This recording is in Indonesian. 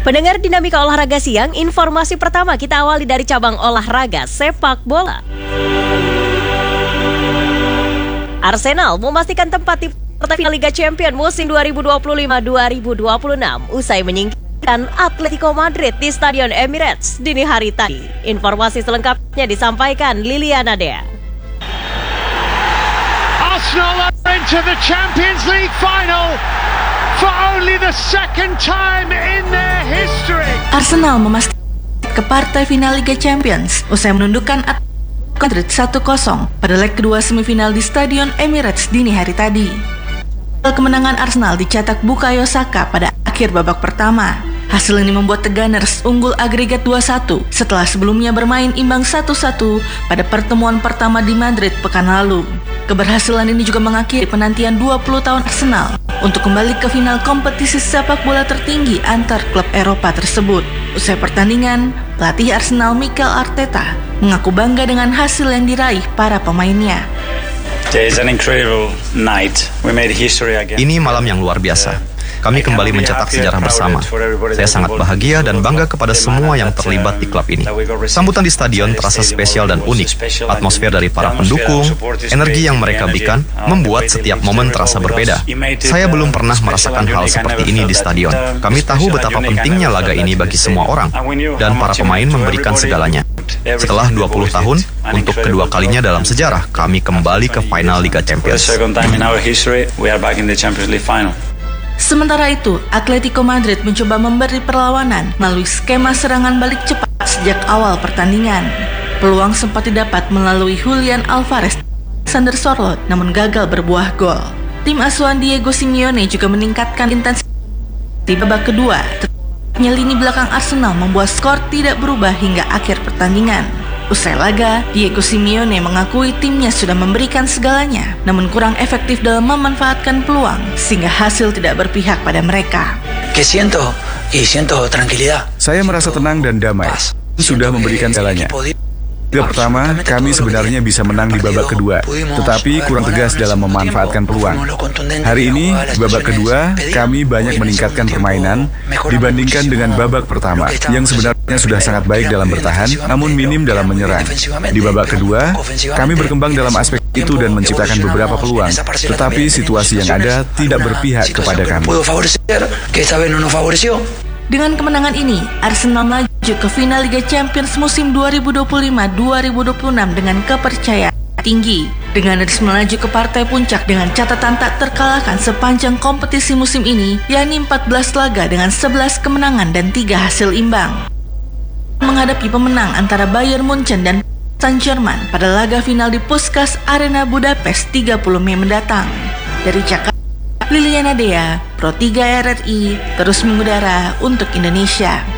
Pendengar Dinamika Olahraga Siang, informasi pertama kita awali dari cabang olahraga sepak bola. Arsenal memastikan tempat di partai final Liga Champions musim 2025-2026 usai menyingkirkan Atletico Madrid di Stadion Emirates dini hari tadi. Informasi selengkapnya disampaikan Liliana Dea. Arsenal are into the Champions League final for only the second time in their history. Arsenal memastikan ke partai final Liga Champions usai menundukkan Atletico Madrid 1-0 pada leg kedua semifinal di Stadion Emirates dini hari tadi. Kemenangan Arsenal dicetak Bukayo Saka pada akhir babak pertama. Hasil ini membuat The Gunners unggul agregat 2-1 setelah sebelumnya bermain imbang 1-1 pada pertemuan pertama di Madrid pekan lalu. Keberhasilan ini juga mengakhiri penantian 20 tahun Arsenal untuk kembali ke final kompetisi sepak bola tertinggi antar klub Eropa tersebut. Usai pertandingan, pelatih Arsenal Mikel Arteta mengaku bangga dengan hasil yang diraih para pemainnya. Ini malam yang luar biasa. Kami kembali mencetak sejarah bersama. Saya sangat bahagia dan bangga kepada semua yang terlibat di klub ini. Sambutan di stadion terasa spesial dan unik. Atmosfer dari para pendukung, energi yang mereka berikan, membuat setiap momen terasa berbeda. Saya belum pernah merasakan hal seperti ini di stadion. Kami tahu betapa pentingnya laga ini bagi semua orang, dan para pemain memberikan segalanya. Setelah 20 tahun, untuk kedua kalinya dalam sejarah, kami kembali ke final Liga Champions. Sementara itu, Atletico Madrid mencoba memberi perlawanan melalui skema serangan balik cepat sejak awal pertandingan. Peluang sempat didapat melalui Julian Alvarez, Sander Sorloth, namun gagal berbuah gol. Tim asuhan Diego Simeone juga meningkatkan intensitas di babak kedua. Tetapi lini belakang Arsenal membuat skor tidak berubah hingga akhir pertandingan. Usai laga, Diego Simeone mengakui timnya sudah memberikan segalanya, namun kurang efektif dalam memanfaatkan peluang, sehingga hasil tidak berpihak pada mereka. Saya merasa tenang dan damai. Sudah memberikan segalanya. Liga pertama, kami sebenarnya bisa menang di babak kedua, tetapi kurang tegas dalam memanfaatkan peluang. Hari ini, di babak kedua, kami banyak meningkatkan permainan dibandingkan dengan babak pertama, yang sebenarnya sudah sangat baik dalam bertahan, namun minim dalam menyerang. Di babak kedua, kami berkembang dalam aspek itu dan menciptakan beberapa peluang, tetapi situasi yang ada tidak berpihak kepada kami. Dengan kemenangan ini, Arsenal maju ke final Liga Champions musim 2025-2026 dengan kepercayaan tinggi. Dengan resmi melaju ke partai puncak dengan catatan tak terkalahkan sepanjang kompetisi musim ini, yakni 14 laga dengan 11 kemenangan dan 3 hasil imbang. Menghadapi pemenang antara Bayern Munchen dan Saint-Germain pada laga final di Puskás Arena Budapest 30 Mei mendatang. Dari Jakarta, Liliana Dea, Pro 3 RRI, terus mengudara untuk Indonesia.